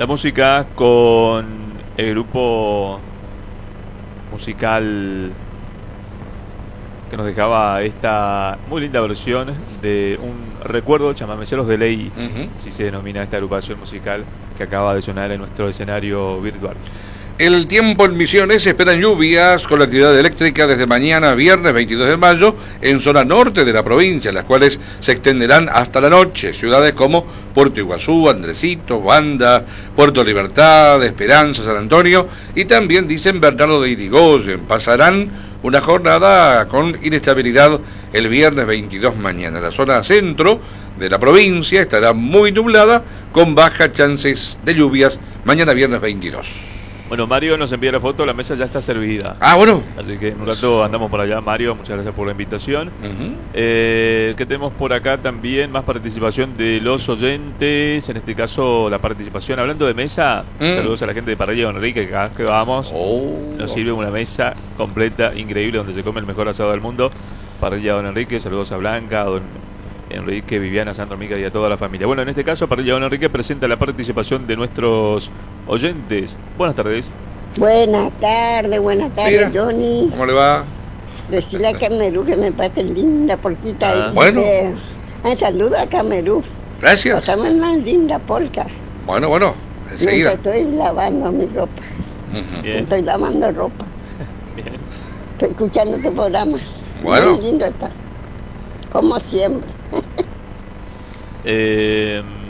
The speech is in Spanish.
La música con el grupo musical que nos dejaba esta muy linda versión de un recuerdo, Chamameceros de Ley, si se denomina esta agrupación musical que acaba de sonar en nuestro escenario virtual. El tiempo en Misiones, se esperan lluvias con la actividad eléctrica desde mañana viernes 22 de mayo en zona norte de la provincia, las cuales se extenderán hasta la noche. Ciudades como Puerto Iguazú, Andresito, Banda, Puerto Libertad, Esperanza, San Antonio y también dicen Bernardo de Irigoyen. Pasarán una jornada con inestabilidad el viernes 22 mañana. La zona centro de la provincia estará muy nublada con bajas chances de lluvias mañana viernes 22. Bueno, Mario nos envía la foto, la mesa ya está servida. Ah, bueno. Así que en un rato andamos por allá, Mario, muchas gracias por la invitación. Que tenemos por acá también más participación de los oyentes, en este caso la participación, hablando de mesa, saludos a la gente de Parrilla Don Enrique, que cada vez que vamos nos sirve una mesa completa, increíble, donde se come el mejor asado del mundo. Parrilla Don Enrique, saludos a Blanca, a Don Enrique, Viviana, Sandro, Mica y a toda la familia. Bueno, en este caso, Parrilla Don Enrique presenta la participación de nuestros oyentes. Buenas tardes. Buenas tardes, Mira, Johnny. ¿cómo le va? Decirle a Camerú que me pase linda polquita. Bueno. Saludo a Camerú. Gracias. Pasame una linda polca. Bueno, enseguida. Estoy lavando mi ropa. Estoy lavando ropa. Bien. Estoy escuchando tu programa. Bueno. Muy lindo está. Como siempre.